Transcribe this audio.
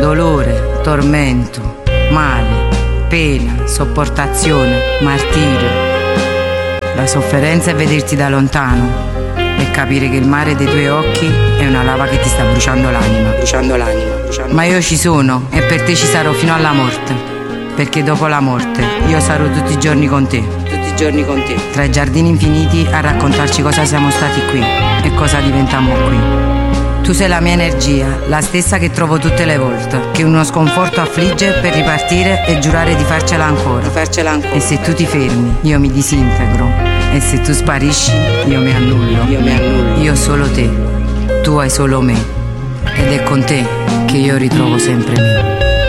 dolore, tormento, male, pena, sopportazione, martirio. La sofferenza è vederti da lontano e capire che il mare dei tuoi occhi è una lava che ti sta bruciando l'anima. Ma io ci sono e per te ci sarò fino alla morte, perché dopo la morte io sarò tutti i giorni con te. Tra i giardini infiniti a raccontarci cosa siamo stati qui e cosa diventammo qui. Tu sei la mia energia, la stessa che trovo tutte le volte che uno sconforto affligge per ripartire e giurare di farcela ancora. E se tu ti fermi, io mi disintegro. E se tu sparisci, io mi annullo. Io ho solo te, tu hai solo me. Ed è con te che io ritrovo sempre me.